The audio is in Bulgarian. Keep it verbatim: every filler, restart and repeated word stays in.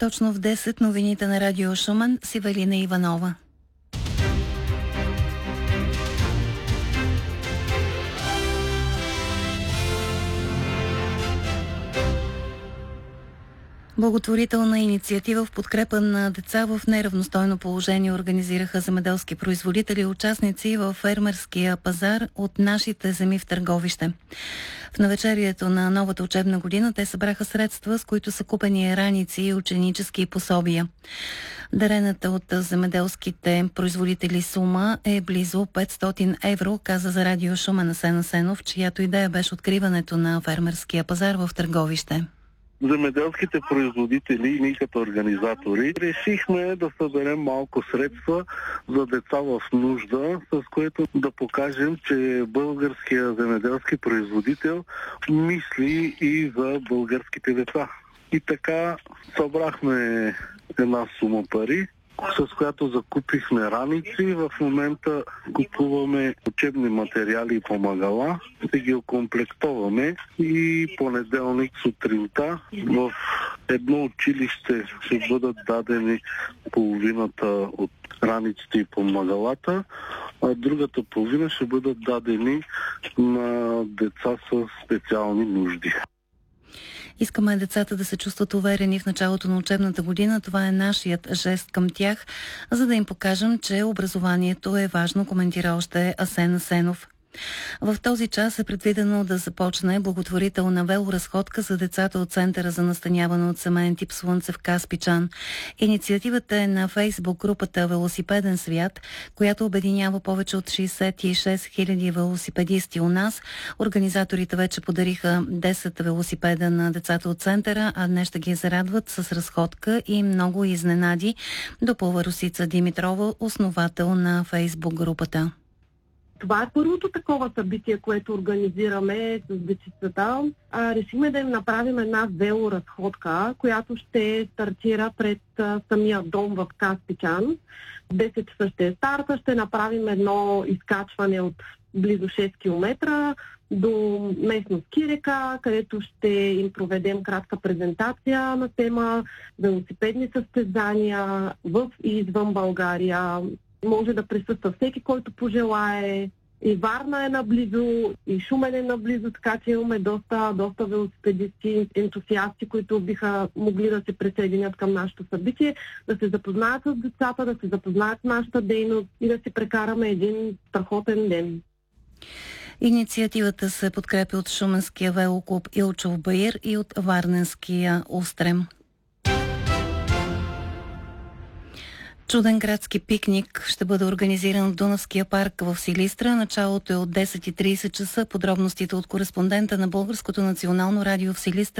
Точно в десет новините на Радио Шумен с Ивелина Иванова. Благотворителна инициатива в подкрепа на деца в неравностойно положение организираха земеделски производители и участници в фермерския пазар от нашите земи в Търговище. В навечерието на новата учебна година те събраха средства, с които са купени раници и ученически пособия. Дарената от земеделските производители сума е близо петстотин евро, каза за Радио Шумен Асен Асенов, чиято идея беше откриването на фермерския пазар в Търговище. Земеделските производители и ние като организатори решихме да съберем малко средства за деца в нужда, с което да покажем, че българския земеделски производител мисли и за българските деца. И така събрахме една сума пари, с която закупихме раници. В момента купуваме учебни материали и помагала, да ги окомплектоваме и понеделник сутринта в едно училище ще бъдат дадени половината от раниците и помагалата, а другата половина ще бъдат дадени на деца с специални нужди. Искаме децата да се чувстват уверени в началото на учебната година. Това е нашият жест към тях, за да им покажем, че образованието е важно, коментира още Асен Асенов. В този час е предвидено да започне благотворителна велоразходка за децата от Центъра за настаняване от семейен тип Слънце в Каспичан. Инициативата е на Фейсбук групата Велосипеден свят, която обединява повече от шейсет и шест хиляди велосипедисти у нас. Организаторите вече подариха десет велосипеда на децата от Центъра, а днес ще ги зарадват с разходка и много изненади, допълва Росица Димитрова, основател на Фейсбук групата. Това е първото такова събитие, което организираме с дечицата. А, решихме да им направим една велоразходка, която ще стартира пред а, самия дом в Каспичан. В десет часа ще е старта, ще направим едно изкачване от близо шест километра до местност Кирека, където ще им проведем кратка презентация на тема велосипедни състезания в и извън България. Може да присъства всеки, който пожелае. И Варна е наблизо, и Шумен е наблизо, така че имаме доста, доста велосипедисти, ентусиасти, които биха могли да се присъединят към нашето събитие, да се запознаят с децата, да се запознаят с нашата дейност и да си прекараме един страхотен ден. Инициативата се подкрепя от Шуменския велоклуб Илчов Баир и от Варненския Устрем. Чуден градски пикник ще бъде организиран в Дунавския парк в Силистра. Началото е от десет и трийсет часа. Подробностите от кореспондента на Българското национално радио в Силистра